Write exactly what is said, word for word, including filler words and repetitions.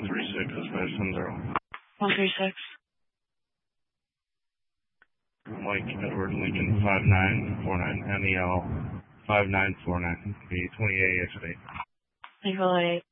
one three six, dispatch ten zero. one three six. Mike Edward Lincoln five nine four nine, M E L five nine four nine, the twenty-eight yesterday. Eagle eight.